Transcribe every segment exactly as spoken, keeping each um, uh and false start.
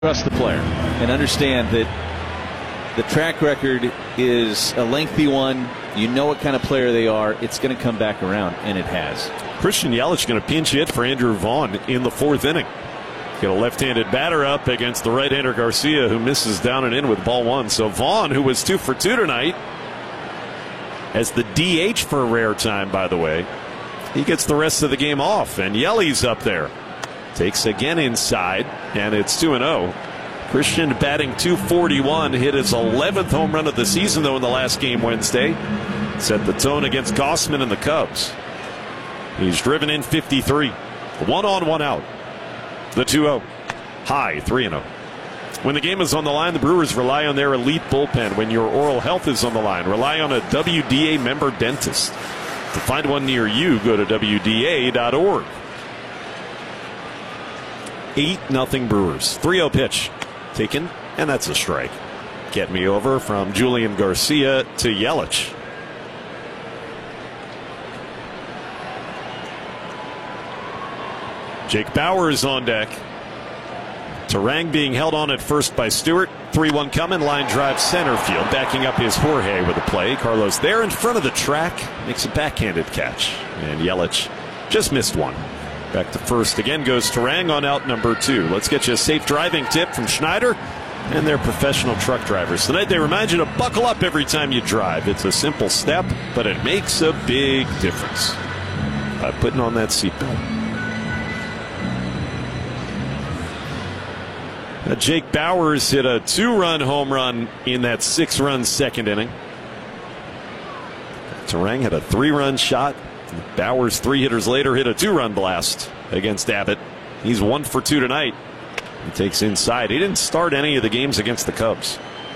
Trust the player and understand that the track record is a lengthy one. You know what kind of player they are. It's going to come back around, and it has. Christian Yelich going to pinch hit for Andrew Vaughn in the fourth inning. Got a left-handed batter up against the right-hander Garcia, who misses down and in with ball one. So Vaughn, who was two for two tonight, as the D H for a rare time, by the way, he gets the rest of the game off, and Yeli's up there. Takes again inside, and it's two and oh. Christian batting two forty-one, hit his eleventh home run of the season, though, in the last game Wednesday. Set the tone against Gausman and the Cubs. He's driven in fifty-three. One on, one out. The two oh. High, three and oh. When the game is on the line, the Brewers rely on their elite bullpen. When your oral health is on the line, rely on a W D A member dentist. To find one near you, go to W D A dot org. eight nothing Brewers. three oh pitch taken, and that's a strike. Get me over from Julian Garcia to Yelich. Jake Bauers on deck. Turang being held on at first by Stewart. three one coming. Line drive center field. Backing up is Jorge with a play. Carlos there in front of the track. Makes a backhanded catch. And Yelich just missed one. Back to first again goes Turang on out number two. Let's get you a safe driving tip from Schneider and their professional truck drivers. Tonight they remind you to buckle up every time you drive. It's a simple step, but it makes a big difference by putting on that seatbelt. Now, Jake Bauers hit a two-run home run in that six-run second inning. Turang had a three-run shot. Bauers, three hitters later, hit a two-run blast against Abbott. He's one for two tonight. He takes inside. He didn't start any of the games against the Cubs,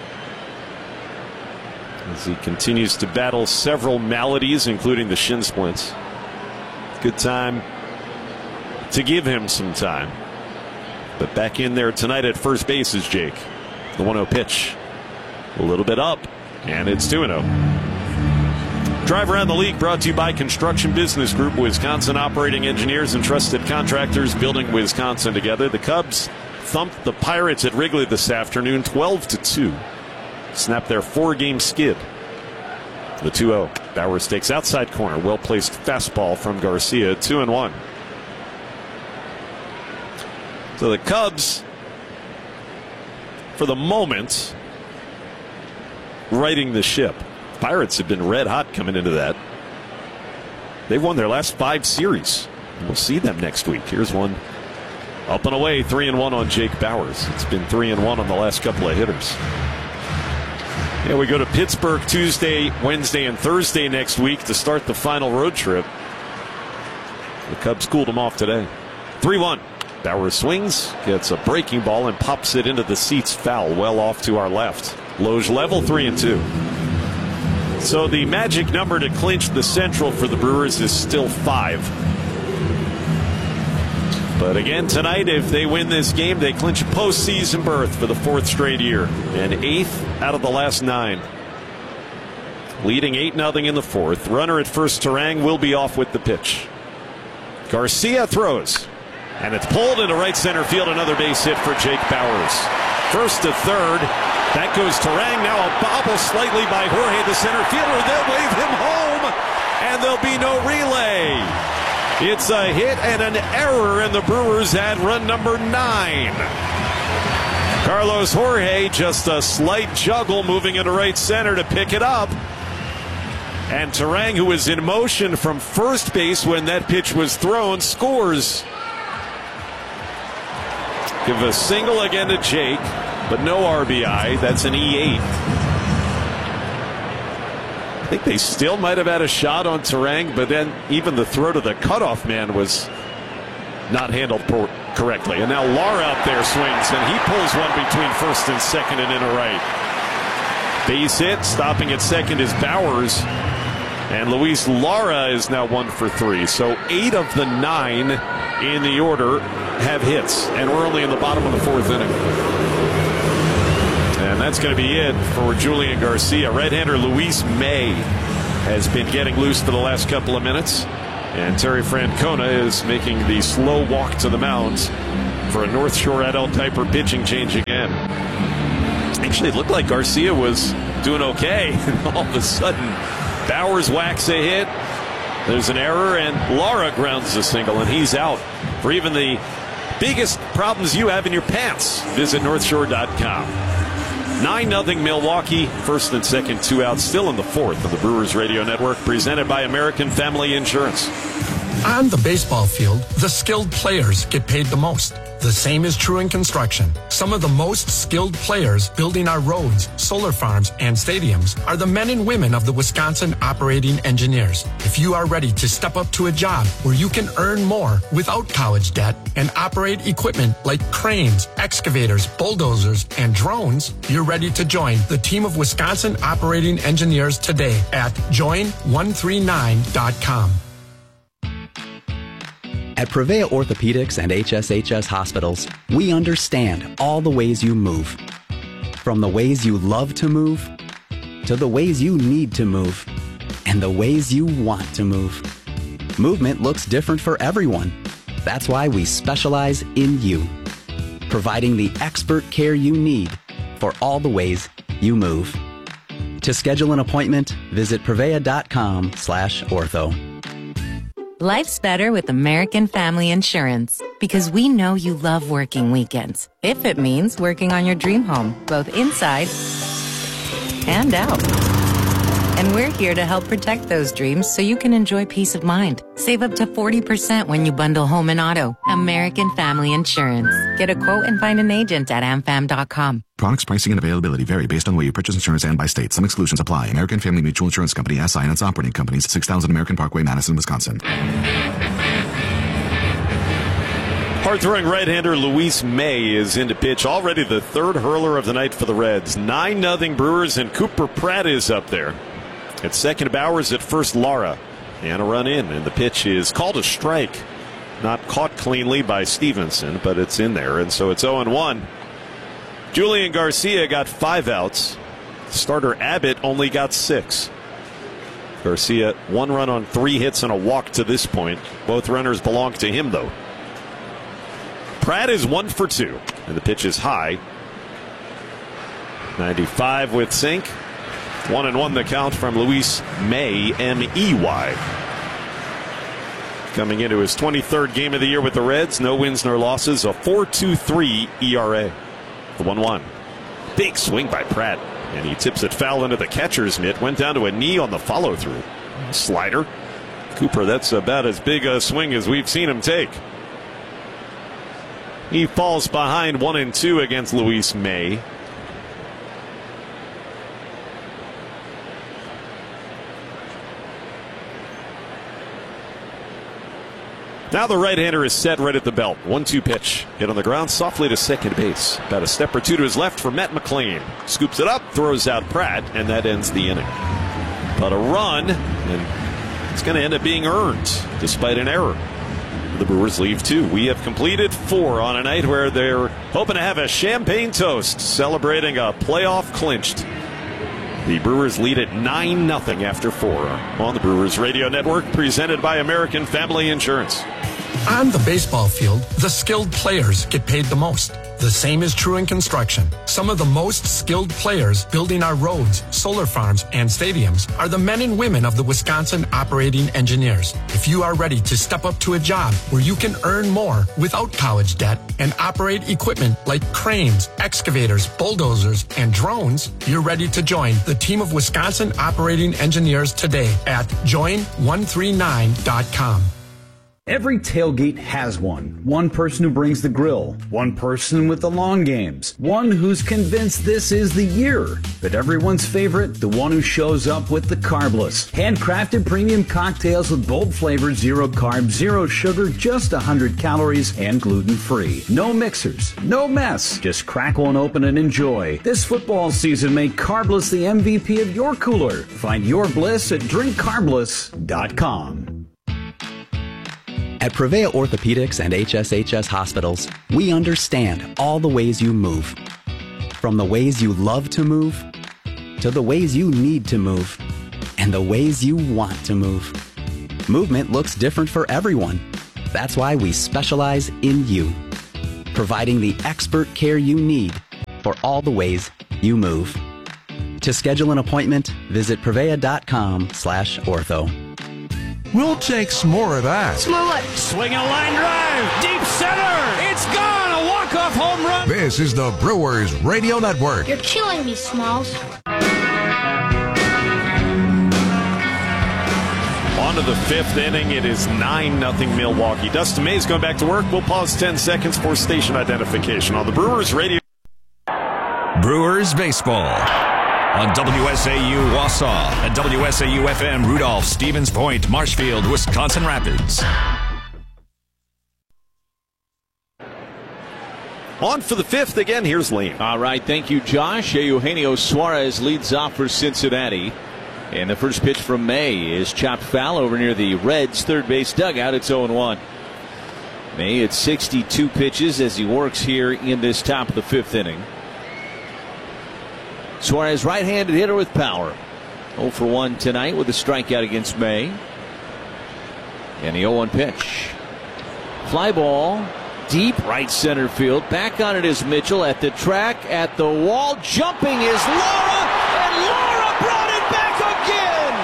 as he continues to battle several maladies, including the shin splints. Good time to give him some time. But back in there tonight at first base is Jake. The one oh pitch. A little bit up, and it's two and oh. Drive Around the League brought to you by Construction Business Group, Wisconsin operating engineers and trusted contractors building Wisconsin together. The Cubs thumped the Pirates at Wrigley this afternoon twelve to two. Snapped their four-game skid. The two oh. Bauers takes outside corner. Well-placed fastball from Garcia. two and one. So the Cubs, for the moment, righting the ship. Pirates have been red hot coming into that. They've won their last five series. We'll see them next week. Here's one up and away, three and one on Jake Bauers. It's been three and one on the last couple of hitters. Yeah, we go to Pittsburgh Tuesday, Wednesday, and Thursday next week to start the final road trip. The Cubs cooled them off today. three one. Bauers swings, gets a breaking ball, and pops it into the seats foul, well off to our left. Loge level, three and two. So the magic number to clinch the Central for the Brewers is still five. But again tonight, if they win this game, they clinch a postseason berth for the fourth straight year, and eighth out of the last nine. Leading eight nothing in the fourth. Runner at first, Turang, will be off with the pitch. Garcia throws, and it's pulled into right center field. Another base hit for Jake Bauers. First to third. That goes Turang. Now a bobble slightly by Jorge, the center fielder. They'll wave him home, and there'll be no relay. It's a hit and an error, and the Brewers had run number nine. Carlos Jorge, just a slight juggle moving into right center to pick it up. And Turang, who was in motion from first base when that pitch was thrown, scores. Give a single again to Jake, but no R B I. That's an E eight. I think they still might have had a shot on Turang, but then even the throw to the cutoff man was not handled correctly. And now Lara up there swings, and he pulls one between first and second and into right. Base hit. Stopping at second is Bauers. And Luis Lara is now one for three. So eight of the nine in the order have hits, and we're only in the bottom of the fourth inning. And that's going to be it for Julian Garcia. Right-hander Luis May has been getting loose for the last couple of minutes. And Terry Francona is making the slow walk to the mound for a North Shore adult diaper pitching change again. Actually, it looked like Garcia was doing okay. And all of a sudden, Bowers whacks a hit. There's an error, and Lara grounds a single, and he's out. For even the biggest problems you have in your pants, visit North Shore dot com. nine nothing Milwaukee. First and second, two outs. Still in the fourth of the Brewers Radio Network, presented by American Family Insurance. On the baseball field, the skilled players get paid the most. The same is true in construction. Some of the most skilled players building our roads, solar farms, and stadiums are the men and women of the Wisconsin Operating Engineers. If you are ready to step up to a job where you can earn more without college debt and operate equipment like cranes, excavators, bulldozers, and drones, you're ready to join the team of Wisconsin Operating Engineers today at join one three nine dot com. At Prevea Orthopedics and H S H S Hospitals, we understand all the ways you move. From the ways you love to move, to the ways you need to move, and the ways you want to move. Movement looks different for everyone. That's why we specialize in you, providing the expert care you need for all the ways you move. To schedule an appointment, visit Prevea dot com slash ortho. Life's better with American Family Insurance because we know you love working weekends. If it means working on your dream home, both inside and out. And we're here to help protect those dreams so you can enjoy peace of mind. Save up to forty percent when you bundle home and auto. American Family Insurance. Get a quote and find an agent at am fam dot com. Products, pricing, and availability vary based on the way you purchase insurance and by state. Some exclusions apply. American Family Mutual Insurance Company, S I and its operating companies, six thousand American Parkway, Madison, Wisconsin. Hard-throwing right-hander Luis May is into pitch. Already the third hurler of the night for the Reds. nine nothing Brewers, and Cooper Pratt is up there. At second, Bowers. At first, Lara. And a run in, and the pitch is called a strike. Not caught cleanly by Stevenson, but it's in there, and so it's oh and one. Julian Garcia got five outs. Starter Abbott only got six. Garcia, one run on three hits and a walk to this point. Both runners belong to him, though. Pratt is one for two, and the pitch is high. ninety-five with sink. One and one the count from Luis May, M E Y. Coming into his twenty-third game of the year with the Reds. No wins nor losses. A four point two three E R A. The one one. Big swing by Pratt. And he tips it foul into the catcher's mitt. Went down to a knee on the follow through. Slider. Cooper, that's about as big a swing as we've seen him take. He falls behind one and two against Luis May. Now the right-hander is set right at the belt. one two pitch. Hit on the ground softly to second base. About a step or two to his left for Matt McLean. Scoops it up, throws out Pratt, and that ends the inning. But a run, and it's going to end up being earned despite an error. The Brewers leave two. We have completed four on a night where they're hoping to have a champagne toast celebrating a playoff clinched. The Brewers lead at nine nothing after four on the Brewers Radio Network, presented by American Family Insurance. On the baseball field, the skilled players get paid the most. The same is true in construction. Some of the most skilled players building our roads, solar farms, and stadiums are the men and women of the Wisconsin Operating Engineers. If you are ready to step up to a job where you can earn more without college debt and operate equipment like cranes, excavators, bulldozers, and drones, you're ready to join the team of Wisconsin Operating Engineers today at join one three nine dot com. Every tailgate has one. One person who brings the grill. One person with the long games. One who's convinced this is the year. But everyone's favorite, the one who shows up with the carbless. Handcrafted premium cocktails with bold flavors, zero carbs, zero sugar, just one hundred calories, and gluten-free. No mixers, no mess. Just crack one open and enjoy. This football season, make Carbless the M V P of your cooler. Find your bliss at drink carbless dot com. At Prevea Orthopedics and H S H S Hospitals, we understand all the ways you move. From the ways you love to move, to the ways you need to move, and the ways you want to move. Movement looks different for everyone. That's why we specialize in you, providing the expert care you need for all the ways you move. To schedule an appointment, visit Prevea.com slash ortho. We'll take some more of that. Some more what? Swinging a line drive, deep center. It's gone. A walk-off home run. This is the Brewers Radio Network. You're killing me, Smalls. On to the fifth inning. It is nine nothing Milwaukee. Dustin May's going back to work. We'll pause ten seconds for station identification on the Brewers Radio. Brewers Baseball on W S A U Wausau and W S A U F M Rudolph, Stevens Point, Marshfield, Wisconsin Rapids. On for the fifth again. Here's Liam. All right, thank you, Josh. Eugenio Suarez leads off for Cincinnati. And the first pitch from May is chopped foul over near the Reds' third base dugout. It's oh one. May at sixty-two pitches as he works here in this top of the fifth inning. Suarez, right-handed hitter with power. oh for one tonight with a strikeout against May. And the oh one pitch. Fly ball, deep right center field. Back on it is Mitchell at the track, at the wall. Jumping is Laura, and Laura brought it back again.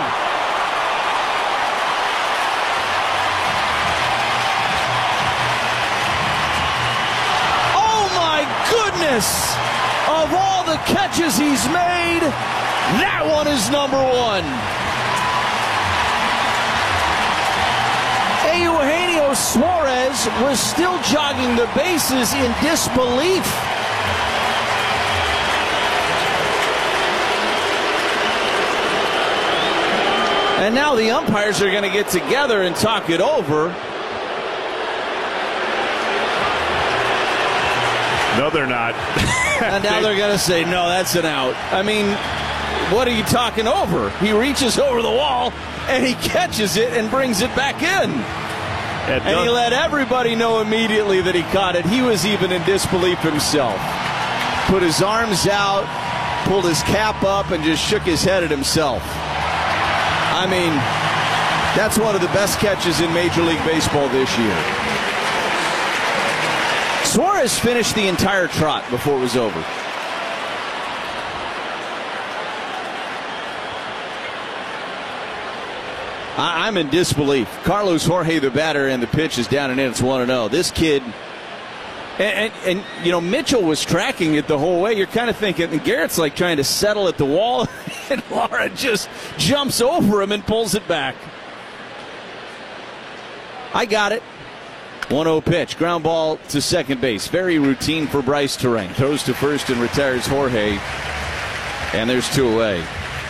Oh my goodness! Of all the catches he's made, that one is number one. Eugenio Suarez was still jogging the bases in disbelief. And now the umpires are going to get together and talk it over. No, they're not. And now they're going to say, no, that's an out. I mean, what are you talking over? He reaches over the wall, and he catches it and brings it back in. And, and he let everybody know immediately that he caught it. He was even in disbelief himself. Put his arms out, pulled his cap up, and just shook his head at himself. I mean, that's one of the best catches in Major League Baseball this year. Suarez finished the entire trot before it was over. I, I'm in disbelief. Carlos Jorge, the batter, and the pitch is down and in. It's one and oh. This kid, and, and, and, you know, Mitchell was tracking it the whole way. You're kind of thinking, and Garrett's like trying to settle at the wall, and Laura just jumps over him and pulls it back. I got it. one oh pitch. Ground ball to second base. Very routine for Bryce Terang. Throws to first and retires Jorge. And there's two away.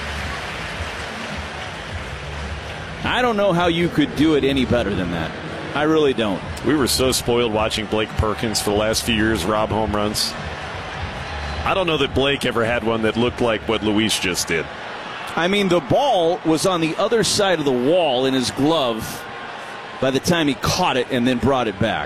I don't know how you could do it any better than that. I really don't. We were so spoiled watching Blake Perkins for the last few years rob home runs. I don't know that Blake ever had one that looked like what Luis just did. I mean, the ball was on the other side of the wall in his glove by the time he caught it and then brought it back.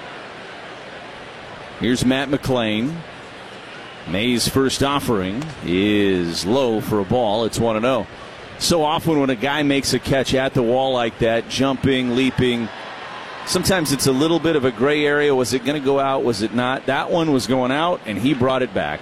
Here's Matt McLain. May's first offering is low for a ball. It's one and oh. So often when a guy makes a catch at the wall like that, jumping, leaping, sometimes it's a little bit of a gray area. Was it going to go out? Was it not? That one was going out, and he brought it back.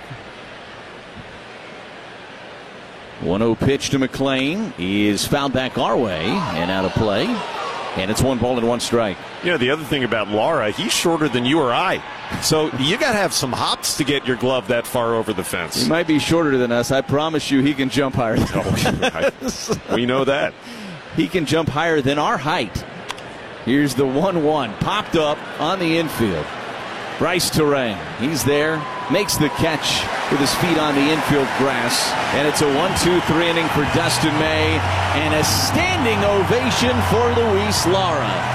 one oh pitch to McLain. He is fouled back our way and out of play. And it's one ball and one strike. You know, the other thing about Laura, he's shorter than you or I. So you got to have some hops to get your glove that far over the fence. He might be shorter than us. I promise you he can jump higher than us. We know that. He can jump higher than our height. Here's the one one. Popped up on the infield. Bryce Terang. He's there. Makes the catch with his feet on the infield grass. And it's a one two three inning for Dustin May. And a standing ovation for Luis Lara.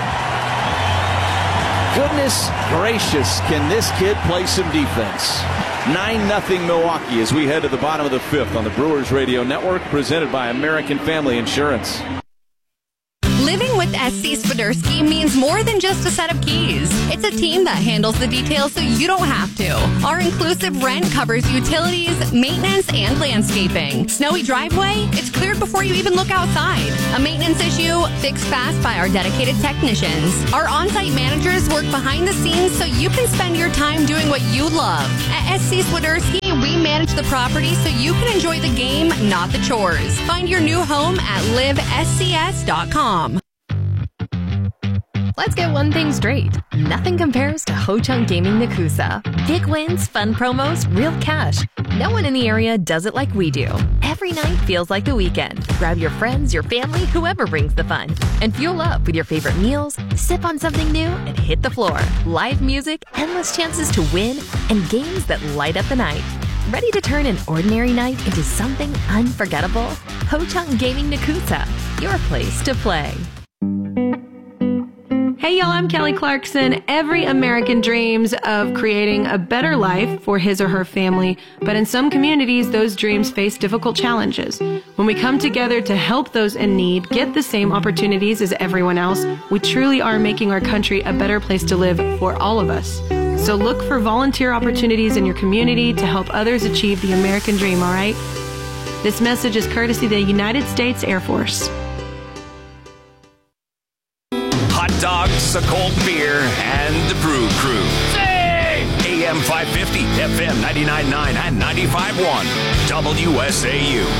Goodness gracious, can this kid play some defense? nine nothing Milwaukee as we head to the bottom of the fifth on the Brewers Radio Network, presented by American Family Insurance. Living with S C Swiderski means more than just a set of keys. It's a team that handles the details so you don't have to. Our inclusive rent covers utilities, maintenance, and landscaping. Snowy driveway? It's cleared before you even look outside. A maintenance issue? Fixed fast by our dedicated technicians. Our on-site managers work behind the scenes so you can spend your time doing what you love. At S C Swiderski, we manage the property so you can enjoy the game, not the chores. Find your new home at live S C S dot com. Let's get one thing straight. Nothing compares to Ho Chunk Gaming Nakusa. Big wins, fun promos, real cash. No one in the area does it like we do. Every night feels like the weekend. Grab your friends, your family, whoever brings the fun. And fuel up with your favorite meals, sip on something new, and hit the floor. Live music, endless chances to win, and games that light up the night. Ready to turn an ordinary night into something unforgettable? Ho Chunk Gaming Nakusa, your place to play. Hey y'all, I'm Kelly Clarkson. Every American dreams of creating a better life for his or her family, but in some communities, those dreams face difficult challenges. When we come together to help those in need get the same opportunities as everyone else, we truly are making our country a better place to live for all of us. So look for volunteer opportunities in your community to help others achieve the American dream, all right? This message is courtesy of the United States Air Force. Hot dogs, a cold beer, and the Brew Crew. Hey! A M five fifty, F M ninety-nine point nine, and ninety-five point one. W S A U.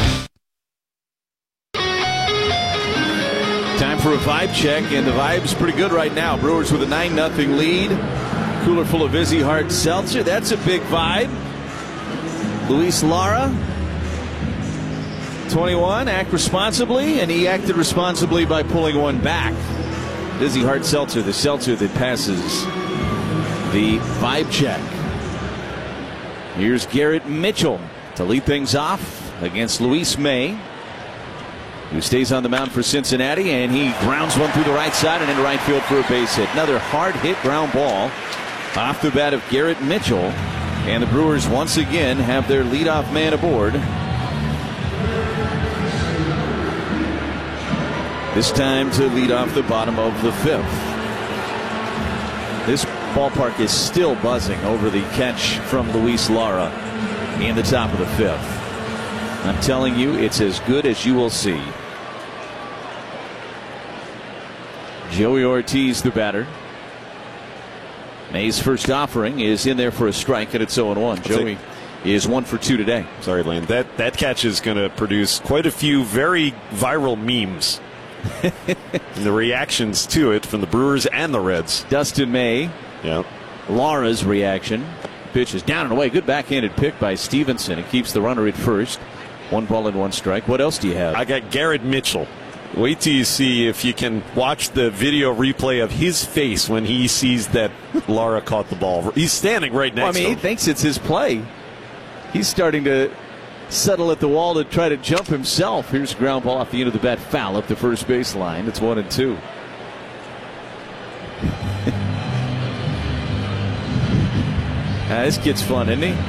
Time for a vibe check, and the vibe's pretty good right now. Brewers with a nine nothing lead. Cooler full of Vizzy Hard Seltzer. That's a big vibe. Luis Lara, twenty-one, act responsibly, and he acted responsibly by pulling one back. Vizzy Hard Seltzer, the seltzer that passes the vibe check. Here's Garrett Mitchell to lead things off against Luis May, who stays on the mound for Cincinnati, and he grounds one through the right side and into right field for a base hit. Another hard hit ground ball off the bat of Garrett Mitchell, and the Brewers once again have their leadoff man aboard. This time to lead off the bottom of the fifth. This ballpark is still buzzing over the catch from Luis Lara in the top of the fifth. I'm telling you, it's as good as you will see. Joey Ortiz, the batter. May's first offering is in there for a strike, and it's oh and one. Joey is one for two today. Sorry, Lane. That, that catch is going to produce quite a few very viral memes. And the reactions to it from the Brewers and the Reds. Dustin May. Yeah. Lara's reaction. Pitch is down and away. Good backhanded pick by Stevenson. It keeps the runner at first. One ball and one strike. What else do you have? I got Garrett Mitchell. Wait till you see if you can watch the video replay of his face when he sees that Lara caught the ball. He's standing right next well, I mean, to him. He thinks it's his play. He's starting to settle at the wall to try to jump himself. Here's a ground ball off the end of the bat, foul up the first base line. It's one and two. uh, this kid's fun, isn't he?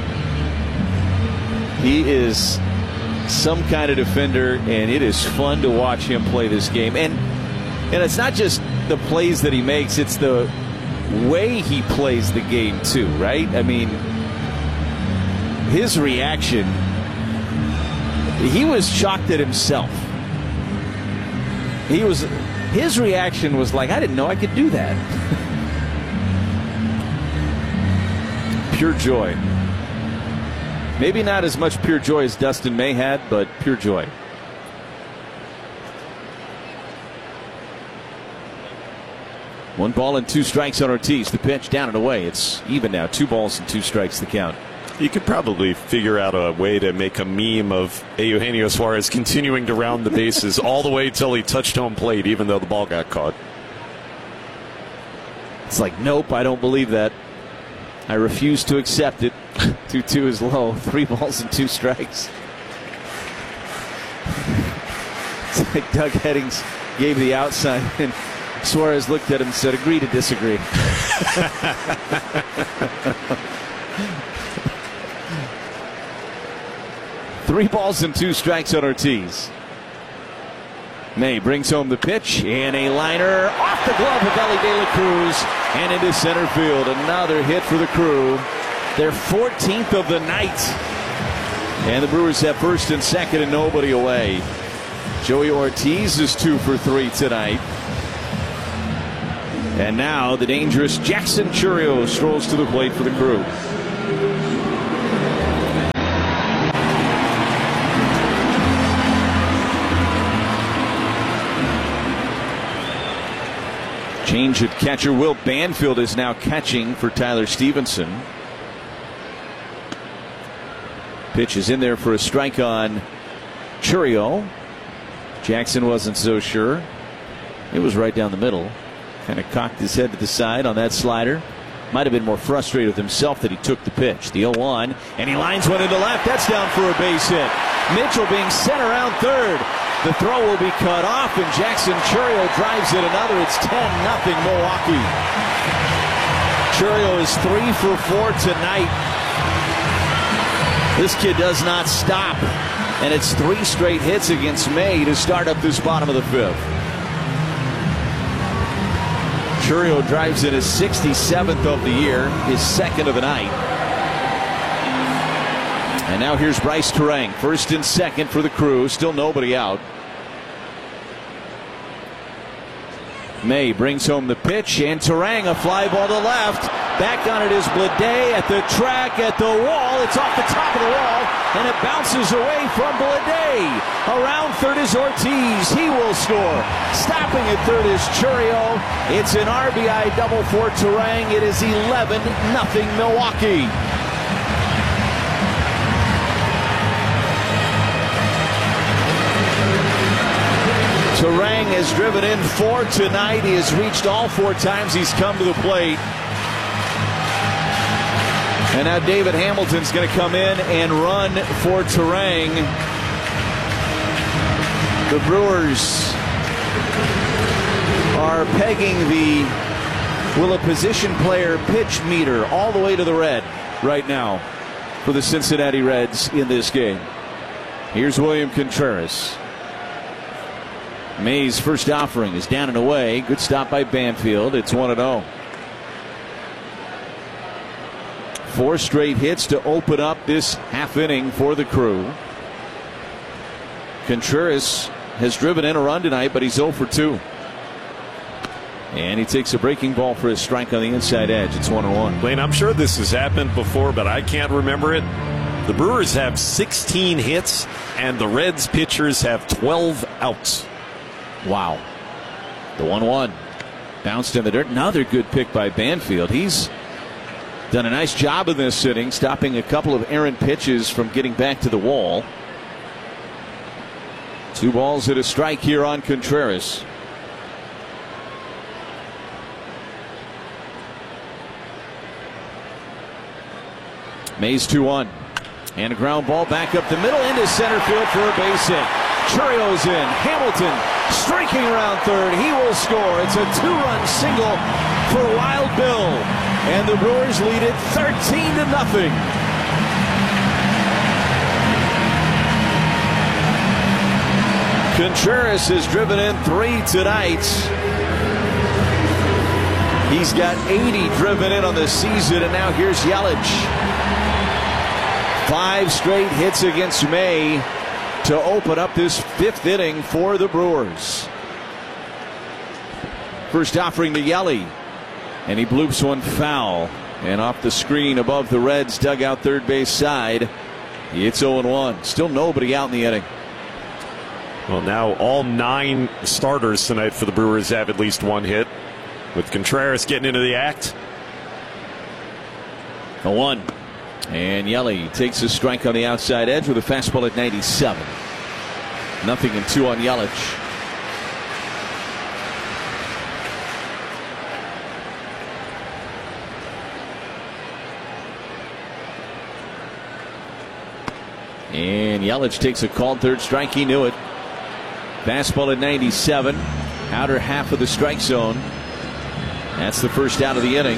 He is some kind of defender, and it is fun to watch him play this game. And and it's not just the plays that he makes, it's the way he plays the game too, right? I mean, his reaction, he was shocked at himself. He was, his reaction was like, I didn't know I could do that. Pure joy. Maybe not as much pure joy as Dustin May had, but pure joy. One ball and two strikes on Ortiz. The pitch down and away. It's even now. Two balls and two strikes the count. You could probably figure out a way to make a meme of Eugenio Suarez continuing to round the bases all the way till he touched home plate, even though the ball got caught. It's like, nope, I don't believe that. I refuse to accept it. two two is low. Three balls and two strikes. It's like Doug Headings gave the outside, and Suarez looked at him and said, agree to disagree. Three balls and two strikes on Ortiz. May brings home the pitch, and a liner off the glove of Elly De La Cruz and into center field. Another hit for the Crew. Their fourteenth of the night. And the Brewers have first and second and nobody away. Joey Ortiz is two for three tonight. And now the dangerous Jackson Chourio strolls to the plate for the Crew. Change at catcher. Will Banfield is now catching for Tyler Stevenson. Pitch is in there for a strike on Chourio. Jackson wasn't so sure. It was right down the middle. Kind of cocked his head to the side on that slider. Might have been more frustrated with himself that he took the pitch. The oh one, and he lines one into left. That's down for a base hit. Mitchell being sent around third. The throw will be cut off, and Jackson Chourio drives it another. It's ten nothing Milwaukee. Chourio is three for four tonight. This kid does not stop, and it's three straight hits against May to start up this bottom of the fifth. Chourio drives in his sixty-seventh of the year, his second of the night. And now here's Bryce Turang, first and second for the Crew, still nobody out. May brings home the pitch, and Turang a fly ball to left. Back on it is Bleday at the track, at the wall. It's off the top of the wall, and it bounces away from Bleday. Around third is Ortiz. He will score. Stopping at third is Chourio. It's an R B I double for Turang. It is eleven nothing Milwaukee. Turang has driven in four tonight. He has reached all four times he's come to the plate. And now David Hamilton's going to come in and run for Turang. The Brewers are pegging the will a position player pitch meter all the way to the red right now for the Cincinnati Reds in this game. Here's William Contreras. May's first offering is down and away. Good stop by Banfield. It's one and oh. Four straight hits to open up this half inning for the Crew. Contreras has driven in a run tonight, but he's oh for two. And he takes a breaking ball for a strike on the inside edge. It's one and one. Lane, I'm sure this has happened before, but I can't remember it. The Brewers have sixteen hits, and the Reds pitchers have twelve outs. Wow. The one one. Bounced in the dirt. Another good pick by Banfield. He's done a nice job in this inning, stopping a couple of errant pitches from getting back to the wall. Two balls and a strike here on Contreras. Mays two one. And a ground ball back up the middle into center field for a base hit. Chourio's in. Hamilton streaking around third. He will score. It's a two-run single for Wild Bill. And the Brewers lead it thirteen to nothing. Contreras has driven in three tonight. He's got eighty driven in on the season, and now here's Yelich. Five straight hits against May to open up this fifth inning for the Brewers. First offering to Yelly, and he bloops one foul. And off the screen above the Reds dugout third base side, it's oh and one. Still nobody out in the inning. Well, now all nine starters tonight for the Brewers have at least one hit, with Contreras getting into the act. A one. And Yelly takes a strike on the outside edge with a fastball at ninety-seven. Nothing and two on Yelich. And Yelich takes a called third strike. He knew it. Fastball at ninety-seven. Outer half of the strike zone. That's the first out of the inning.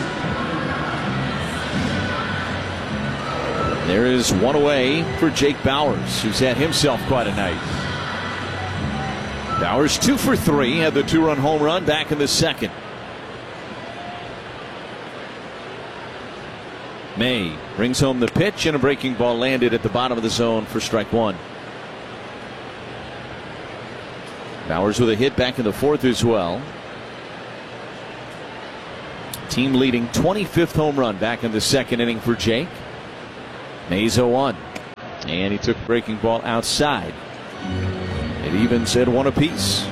There is one away for Jake Bauers, who's had himself quite a night. Bowers two for three, had the two-run home run back in the second. May brings home the pitch, and a breaking ball landed at the bottom of the zone for strike one. Bowers with a hit back in the fourth as well. Team leading twenty-fifth home run back in the second inning for Jake. May's oh one. And he took a breaking ball outside. It even said one apiece.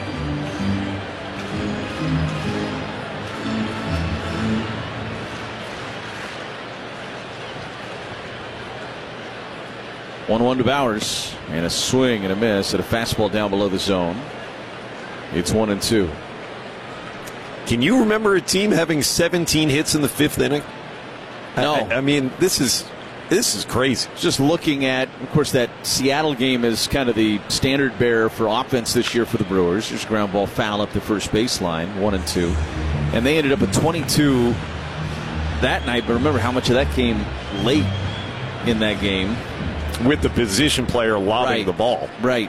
one one to Bowers, and a swing and a miss at a fastball down below the zone. It's one and two. Can you remember a team having seventeen hits in the fifth inning? No. I, I mean, this is this is crazy. Just looking at, of course, that Seattle game is kind of the standard bearer for offense this year for the Brewers. There's a ground ball foul up the first baseline, one and two. And they ended up at twenty-two that night, but remember how much of that came late in that game. With the position player lobbing right. the ball. Right.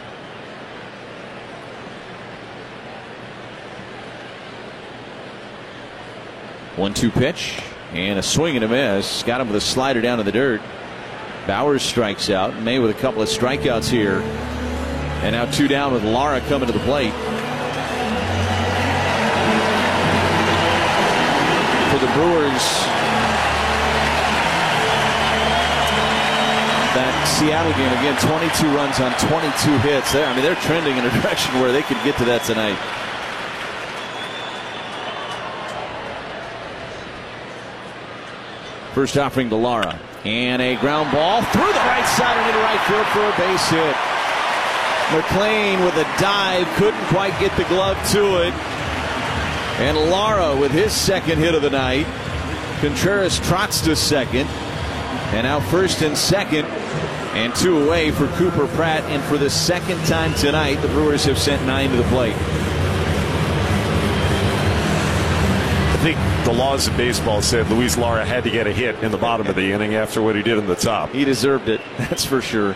one two pitch, and a swing and a miss. Got him with a slider down to the dirt. Bowers strikes out. May with a couple of strikeouts here. And now two down with Lara coming to the plate. For the Brewers, that Seattle game, again, twenty-two runs on twenty-two hits. There, I mean, they're trending in a direction where they could get to that tonight. First offering to Lara, and a ground ball through the right side and into right field for a base hit. McLean with a dive, couldn't quite get the glove to it. And Lara with his second hit of the night. Contreras trots to second. And now first and second, and two away for Cooper Pratt. And for the second time tonight, the Brewers have sent nine to the plate. I think the laws of baseball said Luis Lara had to get a hit in the bottom of the inning after what he did in the top. He deserved it, that's for sure.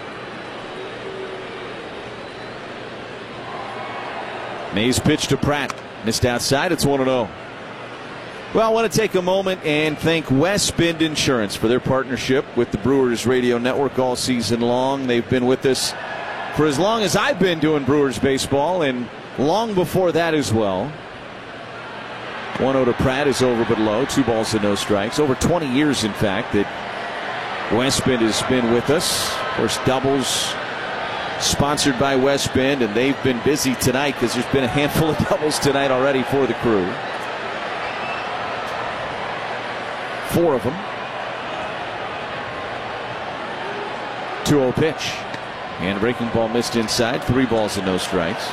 May's pitch to Pratt. Missed outside. It's one and oh. Well, I want to take a moment and thank West Bend Insurance for their partnership with the Brewers Radio Network all season long. They've been with us for as long as I've been doing Brewers baseball, and long before that as well. one oh to Pratt is over but low. Two balls and no strikes. Over twenty years, in fact, that West Bend has been with us. Of course, doubles sponsored by West Bend, and they've been busy tonight because there's been a handful of doubles tonight already for the crew. Four of them. two oh pitch. And a breaking ball missed inside. Three balls and no strikes.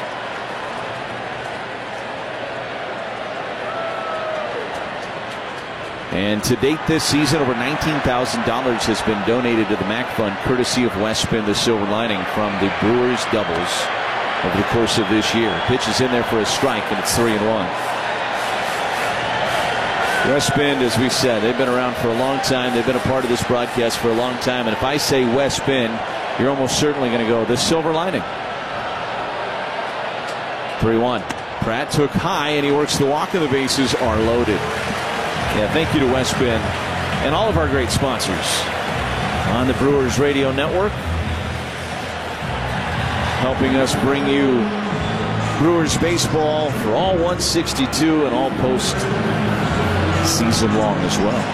And to date this season, over nineteen thousand dollars has been donated to the M A C Fund, courtesy of West Bend, the silver lining from the Brewers doubles over the course of this year. Pitch is in there for a strike, and it's three and one. West Bend, as we said, they've been around for a long time. They've been a part of this broadcast for a long time. And if I say West Bend, you're almost certainly going to go the silver lining. three one. Pratt took high, and he works the walk, and the bases are loaded. Yeah, thank you to West Bend and all of our great sponsors on the Brewers Radio Network, helping us bring you Brewers baseball for all one sixty-two and all post season long as well.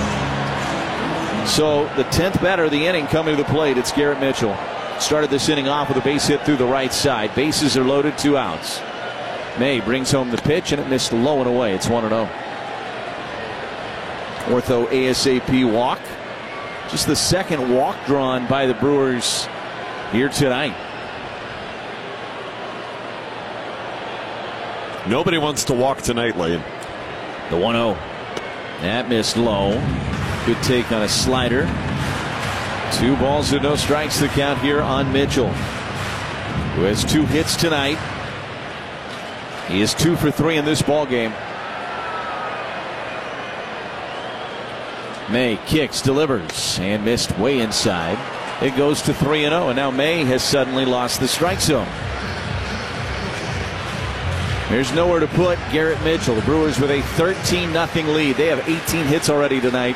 So the tenth batter of the inning coming to the plate. It's Garrett Mitchell. Started this inning off with a base hit through the right side. Bases are loaded, two outs. May brings home the pitch, and it missed low and away. It's one and oh. Ortho ASAP walk. Just the second walk drawn by the Brewers here tonight. Nobody wants to walk tonight, Lane. The one oh. That missed low. Good take on a slider. Two balls and no strikes to count here on Mitchell, who has two hits tonight. He is two for three in this ball game. May kicks, delivers, and missed way inside. It goes to three and oh, and now May has suddenly lost the strike zone. There's nowhere to put Garrett Mitchell. The Brewers with a thirteen nothing lead. They have eighteen hits already tonight.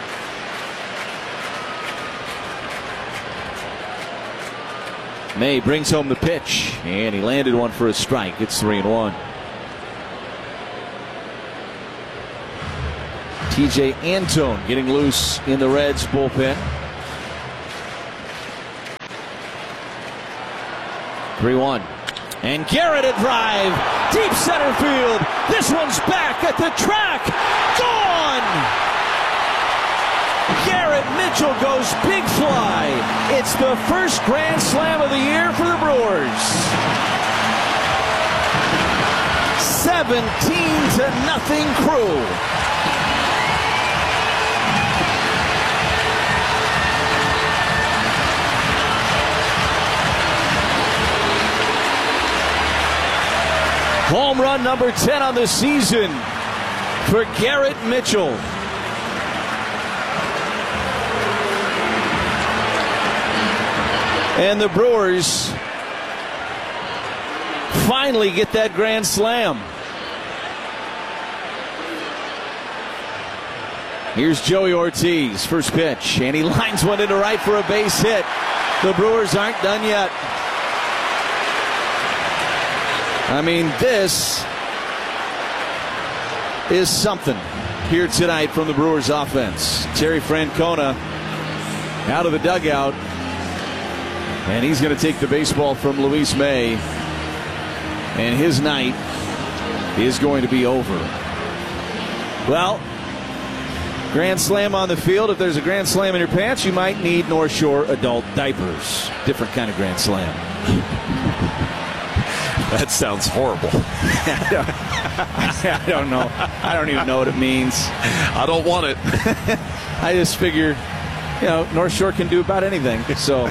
May brings home the pitch, and he landed one for a strike. It's three and one. T J Antone getting loose in the Reds bullpen. three one. And Garrett a drive. Deep center field. This one's back at the track. Gone! Garrett Mitchell goes big fly. It's the first grand slam of the year for the Brewers. seventeen to nothing Crew. Home run number ten on the season for Garrett Mitchell. And the Brewers finally get that grand slam. Here's Joey Ortiz, first pitch, and he lines one into right for a base hit. The Brewers aren't done yet. I mean, this is something here tonight from the Brewers offense. Terry Francona out of the dugout, and he's going to take the baseball from Luis May, and his night is going to be over. Well, grand slam on the field. If there's a grand slam in your pants, you might need North Shore adult diapers. Different kind of grand slam. That sounds horrible. I, don't, I don't know. I don't even know what it means. I don't want it. I just figure, you know, North Shore can do about anything. So,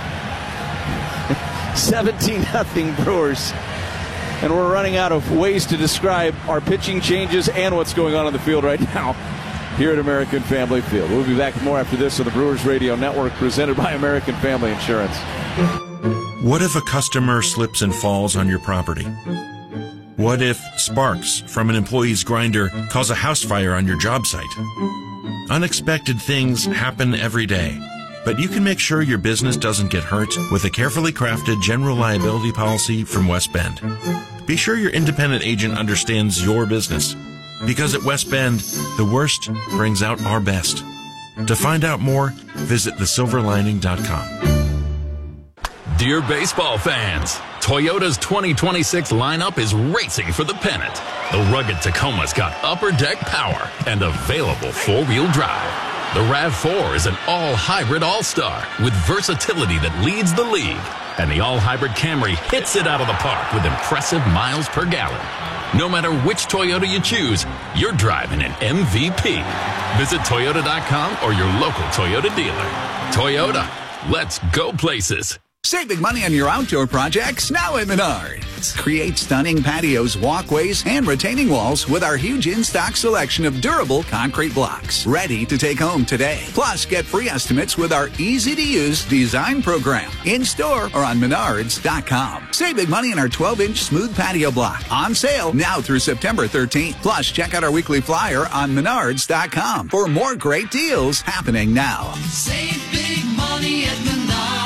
seventeen nothing Brewers. And we're running out of ways to describe our pitching changes and what's going on on the field right now here at American Family Field. We'll be back with more after this on the Brewers Radio Network, presented by American Family Insurance. What if a customer slips and falls on your property? What if sparks from an employee's grinder cause a house fire on your job site? Unexpected things happen every day, but you can make sure your business doesn't get hurt with a carefully crafted general liability policy from West Bend. Be sure your independent agent understands your business, because at West Bend, the worst brings out our best. To find out more, visit the silver lining dot com. Dear baseball fans, Toyota's twenty twenty-six lineup is racing for the pennant. The rugged Tacoma's got upper deck power and available four-wheel drive. The RAV four is an all-hybrid all-star with versatility that leads the league. And the all-hybrid Camry hits it out of the park with impressive miles per gallon. No matter which Toyota you choose, you're driving an M V P. Visit Toyota dot com or your local Toyota dealer. Toyota, let's go places. Save big money on your outdoor projects now at Menards. Create stunning patios, walkways, and retaining walls with our huge in-stock selection of durable concrete blocks. Ready to take home today. Plus, get free estimates with our easy-to-use design program. In-store or on Menards dot com. Save big money on our twelve inch smooth patio block. On sale now through September thirteenth. Plus, check out our weekly flyer on Menards dot com for more great deals happening now. Save big money at Menards.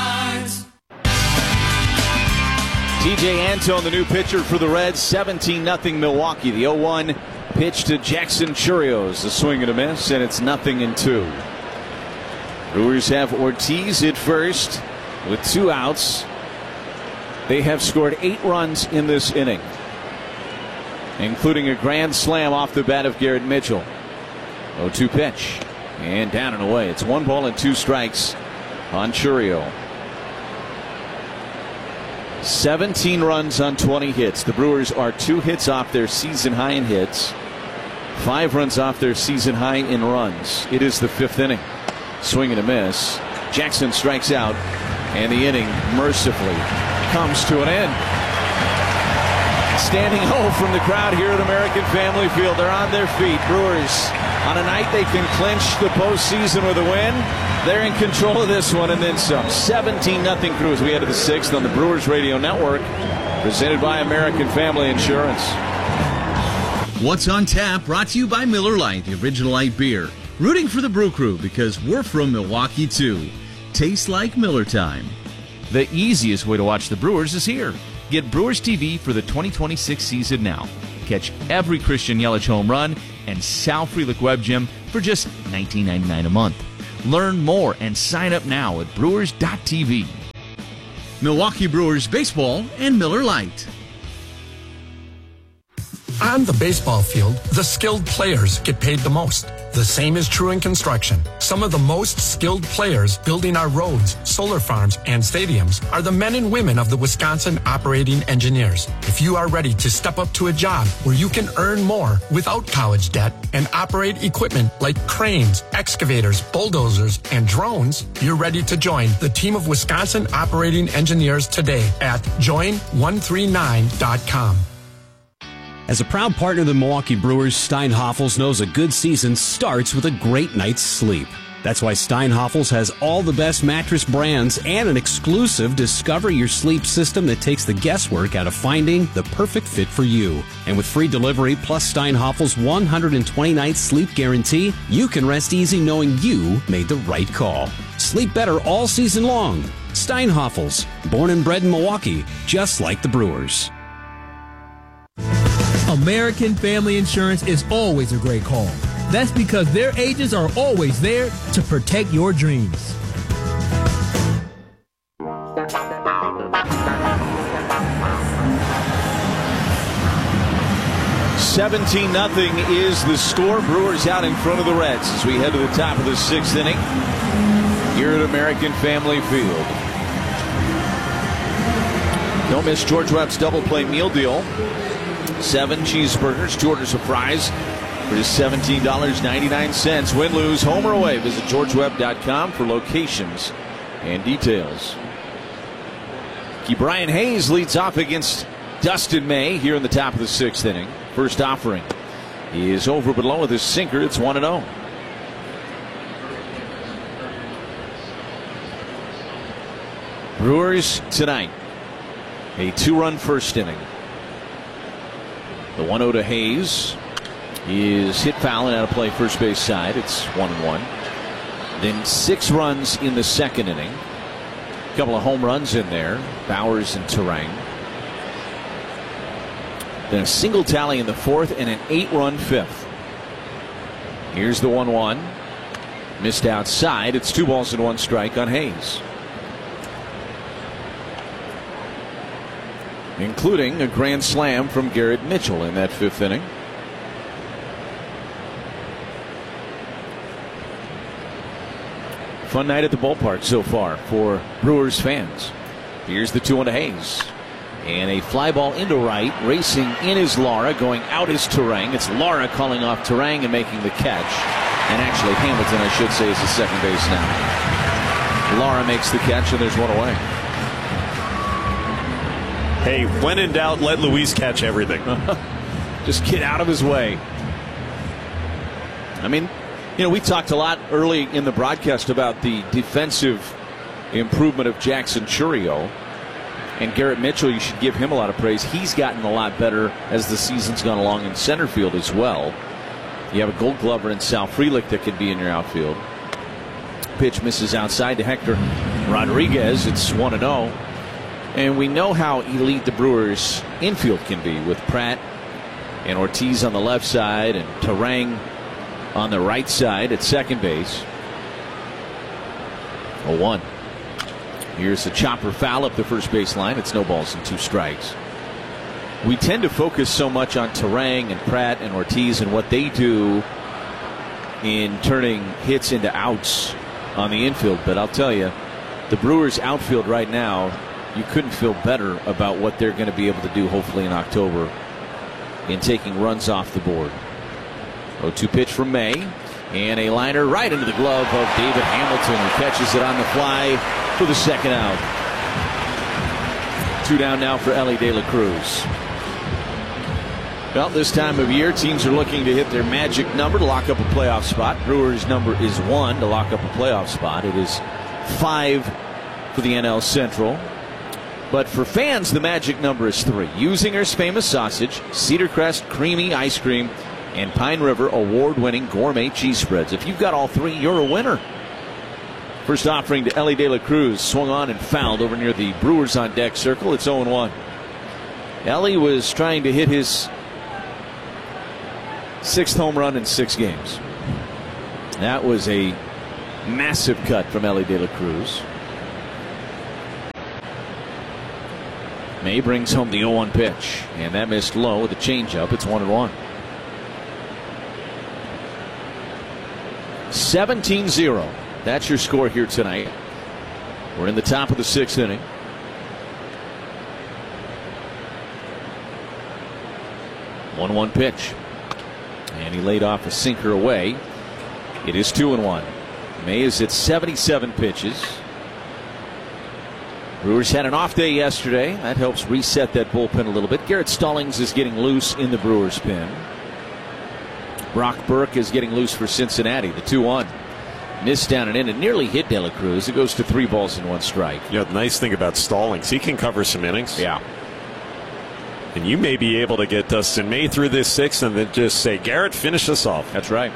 T J Antone, the new pitcher for the Reds, seventeen nothing Milwaukee. The oh one pitch to Jackson Churios. A swing and a miss, and it's nothing in two. Brewers have Ortiz at first with two outs. They have scored eight runs in this inning, including a grand slam off the bat of Garrett Mitchell. oh two pitch, and down and away. It's one ball and two strikes on Churio. seventeen runs on twenty hits. The Brewers are two hits off their season high in hits, five runs off their season high in runs. It is the fifth inning. Swing and a miss. Jackson strikes out, and the inning mercifully comes to an end. Standing O from the crowd here at American Family Field. They're on their feet. Brewers, on a night they can clinch the postseason with a win, they're in control of this one and then some. seventeen nothing Crews. We head to the sixth on the Brewers Radio Network, presented by American Family Insurance. What's on Tap, brought to you by Miller Lite, the original light beer. Rooting for the Brew Crew because we're from Milwaukee, too. Tastes like Miller time. The easiest way to watch the Brewers is here. Get Brewers T V for the twenty twenty-six season now. Catch every Christian Yelich home run and Sal Frelick Web Gym for just nineteen ninety-nine a month. Learn more and sign up now at brewers dot t v. Milwaukee Brewers Baseball and Miller Lite. On the baseball field, the skilled players get paid the most. The same is true in construction. Some of the most skilled players building our roads, solar farms, and stadiums are the men and women of the Wisconsin Operating Engineers. If you are ready to step up to a job where you can earn more without college debt and operate equipment like cranes, excavators, bulldozers, and drones, you're ready to join the team of Wisconsin Operating Engineers today at join one three nine dot com. As a proud partner of the Milwaukee Brewers, Steinhoffels knows a good season starts with a great night's sleep. That's why Steinhoffels has all the best mattress brands and an exclusive Discover Your Sleep system that takes the guesswork out of finding the perfect fit for you. And with free delivery plus Steinhoffels' one hundred twenty night sleep guarantee, you can rest easy knowing you made the right call. Sleep better all season long. Steinhoffels, born and bred in Milwaukee, just like the Brewers. American Family Insurance is always a great call. That's because their agents are always there to protect your dreams. seventeen nothing is the score. Brewers out in front of the Reds as we head to the top of the sixth inning here at American Family Field. Don't miss George Webb's double play meal deal. Seven cheeseburgers, two orders of fries for just seventeen dollars and ninety-nine cents. Win, lose, home or away. Visit george webb dot com for locations and details. Brian Hayes leads off against Dustin May here in the top of the sixth inning. First offering is over but low with his sinker. It's one and oh. Brewers tonight, a two-run first inning. The one oh to Hayes is hit foul and out of play first base side. It's one and one. Then six runs in the second inning. A couple of home runs in there. Bowers and Terang. Then a single tally in the fourth and an eight-run fifth. Here's the one one. Missed outside. It's two balls and one strike on Hayes. Including a grand slam from Garrett Mitchell in that fifth inning. Fun night at the ballpark so far for Brewers fans. Here's the two one to Hayes. And a fly ball into right. Racing in is Lara. Going out is Terang. It's Lara calling off Terang and making the catch. And actually Hamilton, I should say, is the second base now. Lara makes the catch and there's one away. Hey, when in doubt, let Luis catch everything. Just get out of his way. I mean, you know, we talked a lot early in the broadcast about the defensive improvement of Jackson Chourio. And Garrett Mitchell, you should give him a lot of praise. He's gotten a lot better as the season's gone along in center field as well. You have a Gold Glover in Sal Frelick that could be in your outfield. Pitch misses outside to Hector Rodriguez. It's one and oh. And we know how elite the Brewers infield can be with Pratt and Ortiz on the left side and Terang on the right side at second base. oh one. Here's the chopper foul up the first base line. It's no balls and two strikes. We tend to focus so much on Terang and Pratt and Ortiz and what they do in turning hits into outs on the infield. But I'll tell you, the Brewers outfield right now, you couldn't feel better about what they're going to be able to do hopefully in October in taking runs off the board. oh two pitch from May and a liner right into the glove of David Hamilton, who catches it on the fly for the second out. Two down now for Elly De La Cruz. Well, this time of year, teams are looking to hit their magic number to lock up a playoff spot. Brewers' number is one to lock up a playoff spot. It is five for the N L Central. But for fans, the magic number is three. Usinger's famous sausage, Cedar Crest creamy ice cream, and Pine River award-winning gourmet cheese spreads. If you've got all three, you're a winner. First offering to Elly De La Cruz, swung on and fouled over near the Brewers on deck circle. It's oh and one. Elly was trying to hit his sixth home run in six games. That was a massive cut from Elly De La Cruz. May brings home the oh one pitch, and that missed low with a changeup. It's one and one. seventeen zero. That's your score here tonight. We're in the top of the sixth inning. one one pitch. And he laid off a sinker away. It is two and one. May is at seventy-seven pitches. Brewers had an off day yesterday. That helps reset that bullpen a little bit. Garrett Stallings is getting loose in the Brewers pen. Brock Burke is getting loose for Cincinnati. The two one. Missed down and in and nearly hit De La Cruz. It goes to three balls and one strike. Yeah, the nice thing about Stallings, he can cover some innings. Yeah. And you may be able to get Dustin May through this sixth and then just say, Garrett, finish us off. That's right.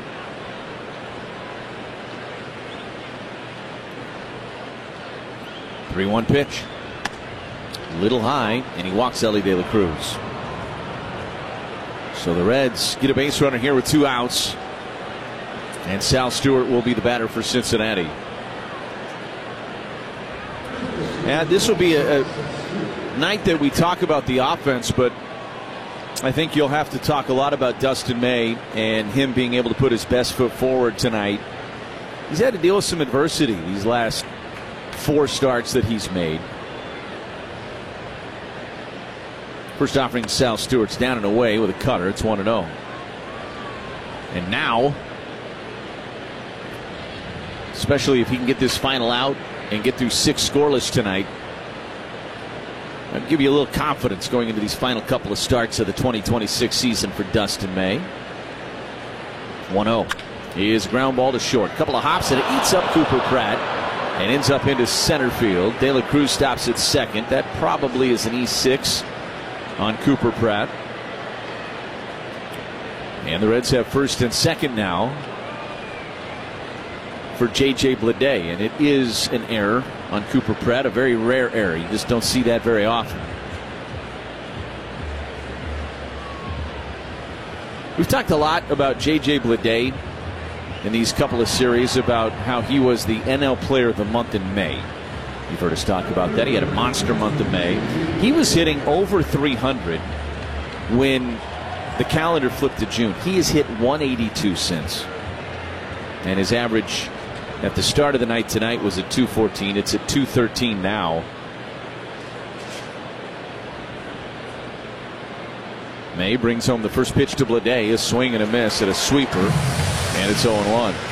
three one pitch. Little high, and he walks Elly De La Cruz. So the Reds get a base runner here with two outs. And Sal Stewart will be the batter for Cincinnati. And this will be a, a night that we talk about the offense, but I think you'll have to talk a lot about Dustin May and him being able to put his best foot forward tonight. He's had to deal with some adversity these last four starts that he's made. First offering to Sal Stewart's down and away with a cutter. It's one and oh. And now, especially if he can get this final out and get through six scoreless tonight, that'll give you a little confidence going into these final couple of starts of the twenty twenty-six season for Dustin May. one oh. He is ground ball to short. Couple of hops and it eats up Cooper Pratt and ends up into center field. De La Cruz stops at second. That probably is an E six on Cooper Pratt. And the Reds have first and second now for J J Bleday, and it is an error on Cooper Pratt, a very rare error. You just don't see that very often. We've talked a lot about J J Bleday in these couple of series about how he was the N L Player of the Month in May. You've heard us talk about that. He had a monster month in May. He was hitting over three hundred when the calendar flipped to June. He has hit one eighty-two since. And his average at the start of the night tonight was at two fourteen. It's at two thirteen now. May brings home the first pitch to Bleday. A swing and a miss at a sweeper. And it's oh and one.